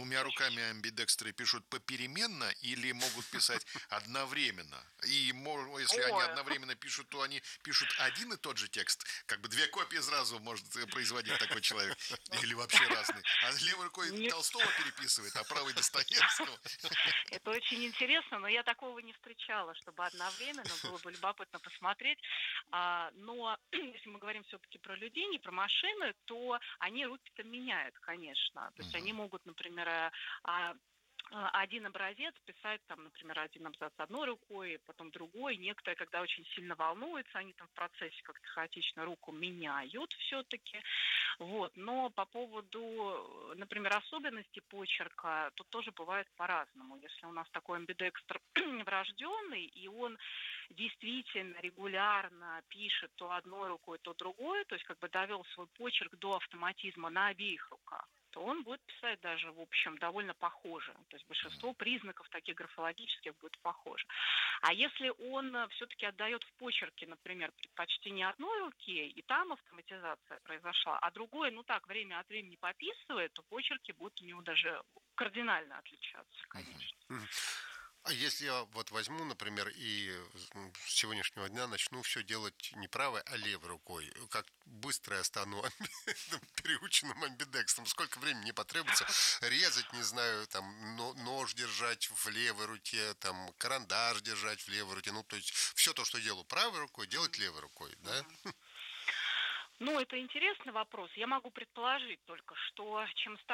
двумя руками амбидекстры пишут попеременно или могут писать одновременно? И если они Ой, одновременно пишут, то они пишут один и тот же текст. Как бы две копии сразу может производить такой человек. Или вообще разные. А левой рукой не Толстого переписывает, а правой Достоевского. это очень интересно, но я такого не встречала, чтобы одновременно, было бы любопытно посмотреть. Но если мы говорим все-таки про людей, не про машины, то они руки-то меняют, конечно. То есть они Мгм. могут, например, а, один образец писать, там, например, один абзац одной рукой, потом другой. Некоторые, когда очень сильно волнуются, они там в процессе как-то хаотично руку меняют все-таки. Вот. Но по поводу, например, особенностей почерка, тут тоже бывает по-разному. Если у нас такой амбидекстер врожденный, и он действительно регулярно пишет то одной рукой, то другой, то есть как бы довел свой почерк до автоматизма на обеих руках, то он будет писать даже, в общем, довольно похоже. То есть большинство признаков таких графологических будет похоже. А если он все-таки отдает в почерке, например, предпочтение одной руки, и там автоматизация произошла, а другой, ну так, время от времени пописывает, то почерки будут у него даже кардинально отличаться, Мгм. конечно. Мгм. А если я вот возьму, например, и с сегодняшнего дня начну все делать не правой, а левой рукой, как быстро я стану переученным амбидекстром? Сколько времени мне потребуется резать, не знаю, там, нож держать в левой руке, там, карандаш держать в левой руке, ну, то есть все то, что делаю правой рукой, делать левой рукой, да? Мгм. Ну, это интересный вопрос. Я могу предположить только, что чем